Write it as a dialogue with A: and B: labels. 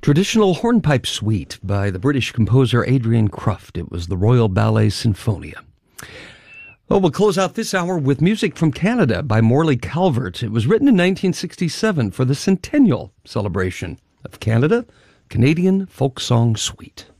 A: Traditional hornpipe suite by the British composer Adrian Cruft. It was the Royal Ballet Sinfonia. Well, we'll close out this hour with music from Canada by Morley Calvert. It was written in 1967 for the centennial celebration of Canada, Canadian Folk Song Suite.